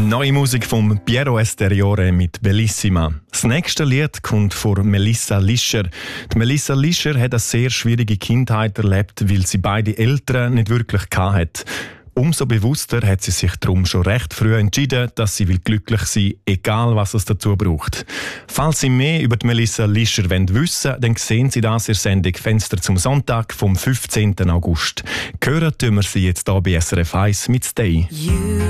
Neue Musik von Piero Esteriore mit Bellissima. Das nächste Lied kommt von Melissa Lischer. Die Melissa Lischer hat eine sehr schwierige Kindheit erlebt, weil sie beide Eltern nicht wirklich hatte. Umso bewusster hat sie sich darum schon recht früh entschieden, dass sie glücklich sein will, egal was es dazu braucht. Falls Sie mehr über die Melissa Lischer wissen wollen, dann sehen Sie das in der Sendung «Fenster zum Sonntag» vom 15. August. Hören tun wir sie jetzt hier bei SRF 1 mit «Stay».